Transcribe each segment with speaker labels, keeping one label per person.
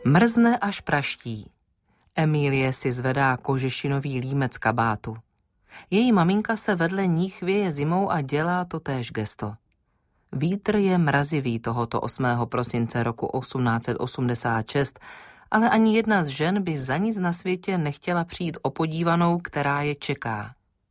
Speaker 1: Mrzne až praští. Emílie si zvedá kožešinový límec kabátu. Její maminka se vedle ní chvěje zimou a dělá to též gesto. Vítr je mrazivý tohoto 8. prosince roku 1886, ale ani jedna z žen by za nic na světě nechtěla přijít o podívanou, která je čeká.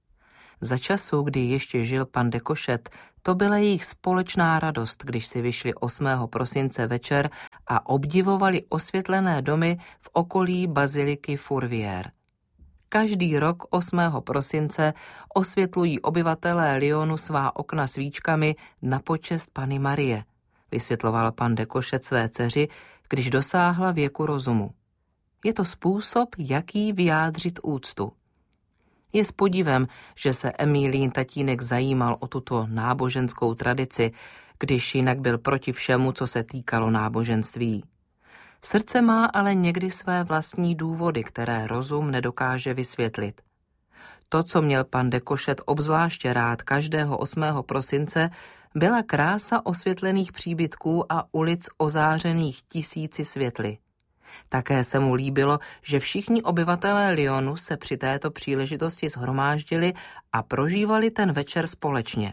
Speaker 1: Za času, kdy ještě žil pan de Cochette, to byla jejich společná radost, když si vyšli 8. prosince večer a obdivovali osvětlené domy v okolí baziliky Fourvière. Každý rok 8. prosince osvětlují obyvatelé Lyonu svá okna svíčkami na počest Panny Marie, vysvětloval pan de Cochette své dceři, když dosáhla věku rozumu. Je to způsob, jaký vyjádřit úctu. Je s podivem, že se Emílín tatínek zajímal o tuto náboženskou tradici, když jinak byl proti všemu, co se týkalo náboženství. Srdce má ale někdy své vlastní důvody, které rozum nedokáže vysvětlit. To, co měl pan de Cochette obzvláště rád každého 8. prosince, byla krása osvětlených příbytků a ulic ozářených tisíci světly. Také se mu líbilo, že všichni obyvatelé Lyonu se při této příležitosti shromáždili a prožívali ten večer společně.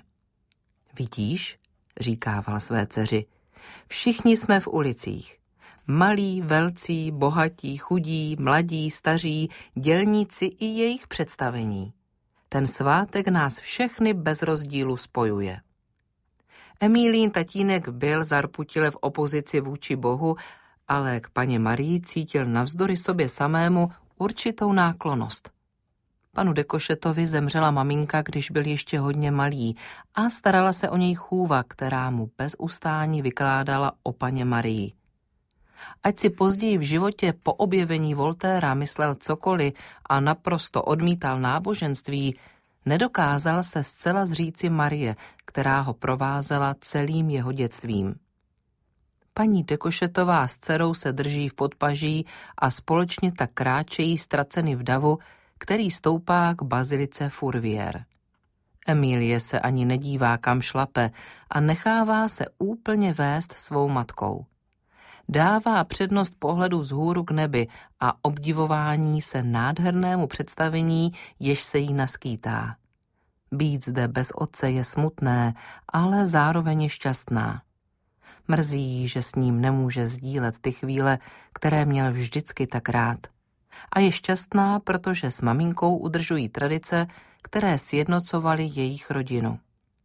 Speaker 1: Vidíš, říkával své dceři, všichni jsme v ulicích. Malí, velcí, bohatí, chudí, mladí, staří, dělníci i jejich představení. Ten svátek nás všechny bez rozdílu spojuje. Emílín tatínek byl zarputile v opozici vůči Bohu, ale k paně Marii cítil navzdory sobě samému určitou náklonnost. Panu de Cochettovi zemřela maminka, když byl ještě hodně malý a starala se o něj chůva, která mu bez ustání vykládala o paně Marii. Ať si později v životě po objevení Voltaira myslel cokoliv a naprosto odmítal náboženství, nedokázal se zcela zříci Marie, která ho provázela celým jeho dětstvím. Paní de Cochettová s dcerou se drží v podpaží a společně tak kráčejí ztraceny v davu, který stoupá k bazilice Fourvière. Emílie se ani nedívá, kam šlape a nechává se úplně vést svou matkou. Dává přednost pohledu vzhůru k nebi a obdivování se nádhernému představení, jež se jí naskýtá. Být zde bez otce je smutné, ale zároveň je šťastná. Mrzí, že s ním nemůže sdílet ty chvíle, které měl vždycky tak rád. A je šťastná, protože s maminkou udržují tradice, které sjednocovaly jejich rodinu.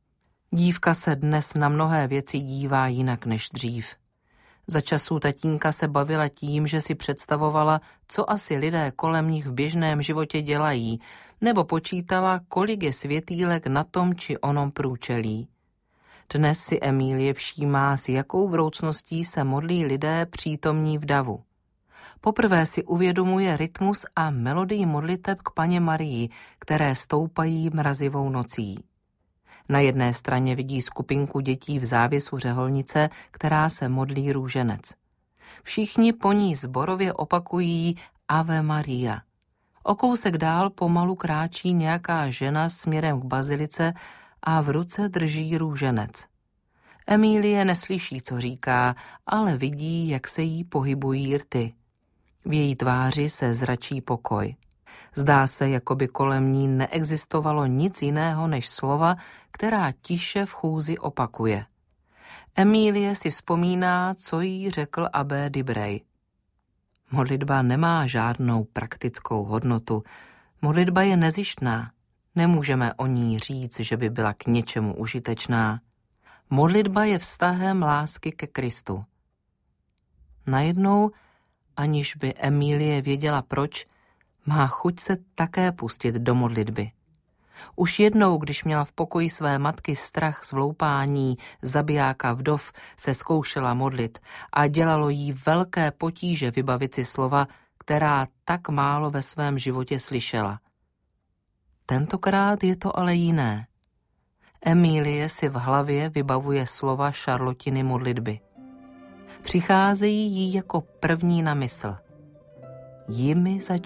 Speaker 1: Dívka se dnes na mnohé věci dívá jinak než dřív. Za časů tatínka se bavila tím, že si představovala, co asi lidé kolem nich v běžném životě dělají, nebo počítala, kolik je světýlek na tom či onom průčelí. Dnes si Emílie všímá, s jakou vroucností se modlí lidé přítomní v davu. Poprvé si uvědomuje rytmus a melodii modliteb k paně Marii, které stoupají mrazivou nocí. Na jedné straně vidí skupinku dětí v závěsu řeholnice, která se modlí růženec. Všichni po ní sborově opakují Ave Maria. O kousek dál pomalu kráčí nějaká žena směrem k bazilice a v ruce drží růženec. Emílie neslyší, co říká, ale vidí, jak se jí pohybují rty. V její tváři se zračí pokoj. Zdá se, jako by kolem ní neexistovalo nic jiného než slova, která tiše v chůzi opakuje. Emílie si vzpomíná, co jí řekl abbé Dibray. Modlitba nemá žádnou praktickou hodnotu. Modlitba je nezištná. Nemůžeme o ní říct, že by byla k něčemu užitečná. Modlitba je vztahem lásky ke Kristu. Najednou, aniž by Emílie věděla proč, má chuť se také pustit do modlitby. Už jednou, když měla v pokoji své matky strach z vloupání zabijáka vdov, se zkoušela modlit a dělalo jí velké potíže vybavit si slova, která tak málo ve svém životě slyšela. Tentokrát je to ale jiné. Emílie si v hlavě vybavuje slova Šarlotiny modlitby. Přicházejí jí jako první na mysl. Jimi za